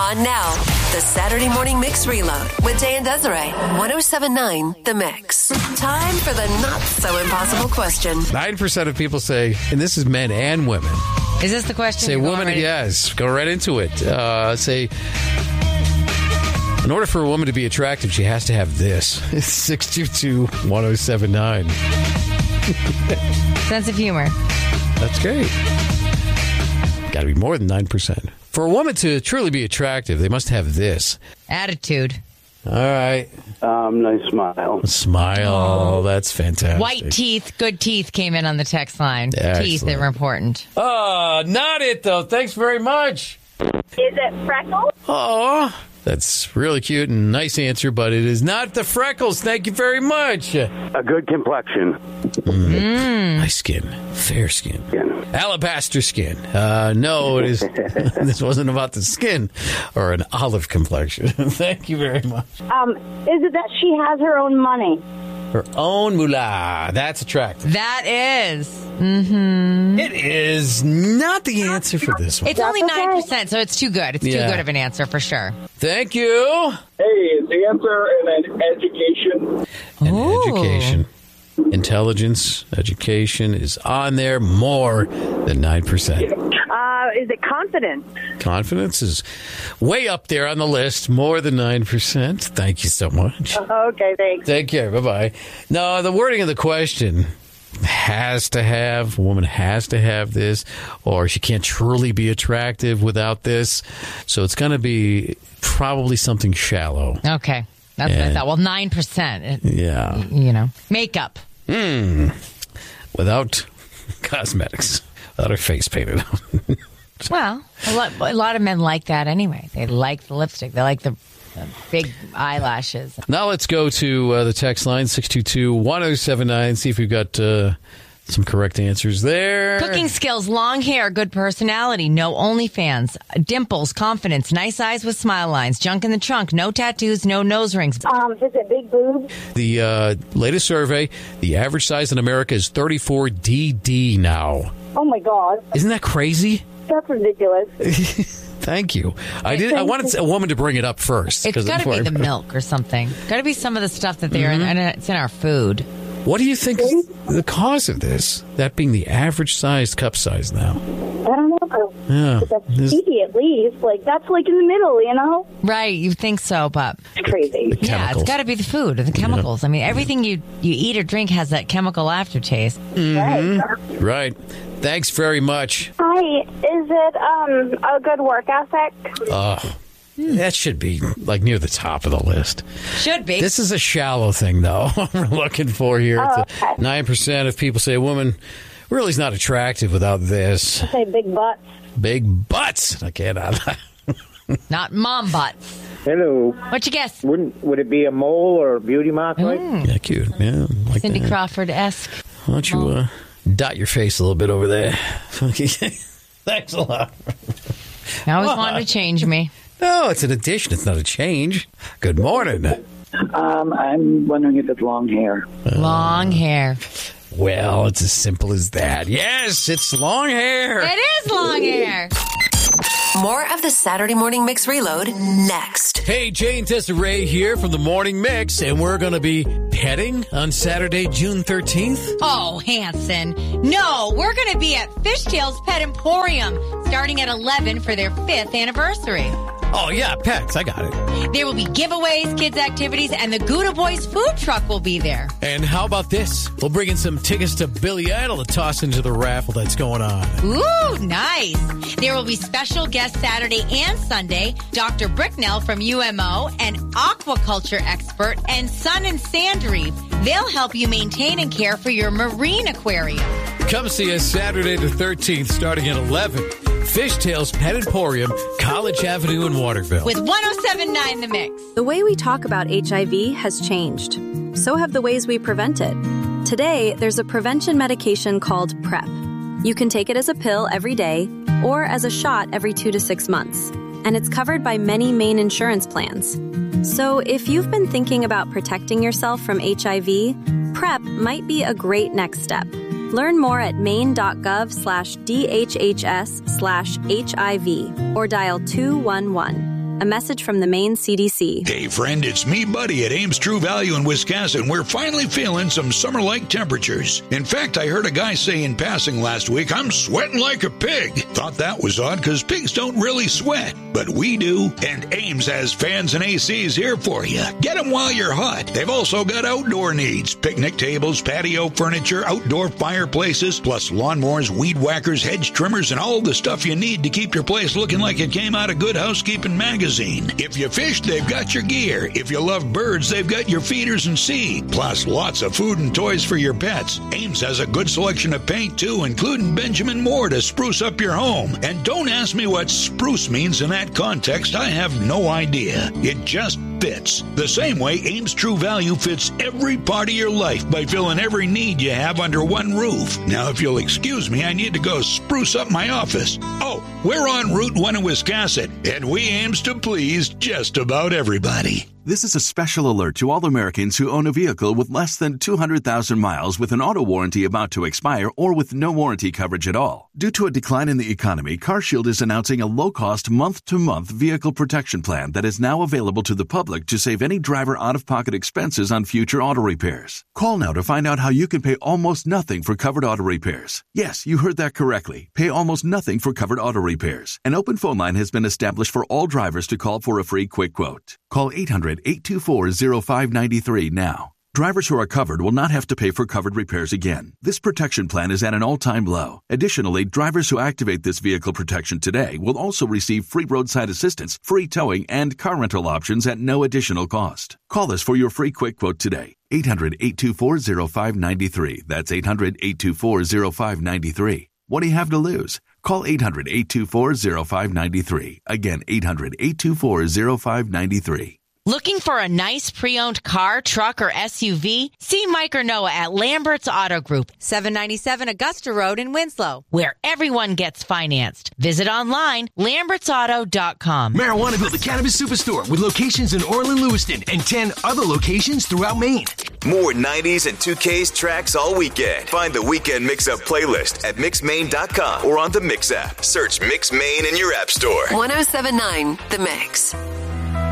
On now, the Saturday Morning Mix Reload with Jay and Desiree. 107.9 The Mix. Time for the not-so-impossible question. 9% of people say, and this is men and women. Is this the question? Say woman, yes. Go right into it. Say, in order for a woman to be attractive, she has to have this. It's 622-1079. Sense of humor. That's great. Got to be more than 9%. For a woman to truly be attractive, they must have this. Attitude. All right. Nice smile. Smile. That's fantastic. White teeth. Good teeth came in on the text line. Excellent. Teeth are important. Not it, though. Thanks very much. Is it freckles? Oh, that's really cute and nice answer, but it is not the freckles. Thank you very much. A good complexion. Nice skin. Fair skin. Alabaster skin. No, it is. This wasn't about the skin or an olive complexion. Thank you very much. Is it that she has her own money? Her own moolah. That's attractive. That is. Mm-hmm. It is not the answer for this one. It's only 9%, so it's too good. It's too good of an answer for sure. Thank you. Hey, is the answer in education? Education. Intelligence, education is on there more than 9%. Is it confidence? Confidence is way up there on the list, more than 9%. Thank you so much. Okay, thanks. Take care. Bye-bye. No, the wording of the question woman has to have this, or she can't truly be attractive without this. So it's going to be probably something shallow. Okay. That's what I thought. Well, 9%. Yeah. You know, makeup. Without cosmetics. Without her face painted on. Well, a lot of men like that anyway. They like the lipstick. They like the big eyelashes. Now let's go to the text line, 622-1079. See if we've got some correct answers there. Cooking skills, long hair, good personality, no OnlyFans, dimples, confidence, nice eyes with smile lines, junk in the trunk, no tattoos, no nose rings. Is it big boobs? The latest survey, the average size in America is 34 DD now. Oh, my God. Isn't that crazy? That's ridiculous. Thank you. I wanted a woman to bring it up first. It's got to be the milk or something. Got to be some of the stuff that they're in, and it's in our food. What do you think is the cause of this? That being the average sized cup size now. I don't know. Yeah. That's tea at least. Like, that's like in the middle, you know? Right. You think so, but it's crazy. Yeah, it's got to be the food or the chemicals. I mean, everything you eat or drink has that chemical aftertaste. Mm-hmm. Right. Thanks very much. Hi. Is it a good work ethic? That should be like near the top of the list. Should be. This is a shallow thing, though. We're looking for here. Oh, it's 9% of people say a woman really is not attractive without this. I say big butts. Big butts. I can't. Not mom butts. Hello. What you guess? Would it be a mole or a beauty mark? Yeah, cute. Yeah, like Cindy that. Crawford-esque. Why don't you dot your face a little bit over there? Thanks a lot. I always wanted to change me. No, it's an addition. It's not a change. Good morning. I'm wondering if it's long hair. Long hair. Well, it's as simple as that. Yes, it's long hair. It is long hair. More of the Saturday Morning Mix Reload next. Hey, Jay and Desiree here from the Morning Mix, and we're going to be petting on Saturday, June 13th. Oh, Hanson. No, we're going to be at Fishtails Pet Emporium starting at 11 for their 5th anniversary. Oh, yeah, pets. I got it. There will be giveaways, kids' activities, and the Gouda Boys food truck will be there. And how about this? We'll bring in some tickets to Billy Idol to toss into the raffle that's going on. Ooh, nice. There will be special guests Saturday and Sunday, Dr. Bricknell from UMO, an aquaculture expert, and Sun and Sand Reef. They'll help you maintain and care for your marine aquarium. Come see us Saturday the 13th starting at 11. Fishtails Pet Emporium, College Avenue in Waterville. With 107.9 The Mix. The way we talk about HIV has changed. So have the ways we prevent it. Today, there's a prevention medication called PrEP. You can take it as a pill every day or as a shot every 2 to 6 months. And it's covered by many main insurance plans. So if you've been thinking about protecting yourself from HIV, PrEP might be a great next step. Learn more at maine.gov/DHHS/HIV or dial 211. A message from the Maine CDC. Hey, friend, it's me, Buddy, at Ames True Value in Wisconsin. We're finally feeling some summer-like temperatures. In fact, I heard a guy say in passing last week, I'm sweating like a pig. Thought that was odd because pigs don't really sweat, but we do. And Ames has fans and ACs here for you. Get them while you're hot. They've also got outdoor needs. Picnic tables, patio furniture, outdoor fireplaces, plus lawnmowers, weed whackers, hedge trimmers, and all the stuff you need to keep your place looking like it came out of Good Housekeeping magazine. If you fish, they've got your gear. If you love birds, they've got your feeders and seed. Plus lots of food and toys for your pets. Ames has a good selection of paint too, including Benjamin Moore to spruce up your home. And don't ask me what spruce means in that context. I have no idea. It just fits. The same way Ames True Value fits every part of your life by filling every need you have under one roof. Now, if you'll excuse me, I need to go spruce up my office. Oh, we're on Route 1 in Wisconsin, and we aims to please just about everybody. This is a special alert to all Americans who own a vehicle with less than 200,000 miles with an auto warranty about to expire or with no warranty coverage at all. Due to a decline in the economy, CarShield is announcing a low-cost month-to-month vehicle protection plan that is now available to the public to save any driver out-of-pocket expenses on future auto repairs. Call now to find out how you can pay almost nothing for covered auto repairs. Yes, you heard that correctly. Pay almost nothing for covered auto repairs. An open phone line has been established for all drivers to call for a free quick quote. Call 800-824-0593 now. Drivers who are covered will not have to pay for covered repairs again. This protection plan is at an all-time low. Additionally, drivers who activate this vehicle protection today will also receive free roadside assistance, free towing, and car rental options at no additional cost. Call us for your free quick quote today. 800-824-0593. That's 800-824-0593. What do you have to lose? Call 800-824-0593. Again, 800-824-0593. Looking for a nice pre-owned car, truck, or SUV? See Mike or Noah at Lambert's Auto Group, 797 Augusta Road in Winslow, where everyone gets financed. Visit online, lambertsauto.com. Marijuana the Cannabis Superstore with locations in Orland, Lewiston, and 10 other locations throughout Maine. More 90s and 2Ks tracks all weekend. Find the Weekend Mix-Up playlist at mixmaine.com or on the Mix app. Search Mix Maine in your app store. 107.9 The Mix.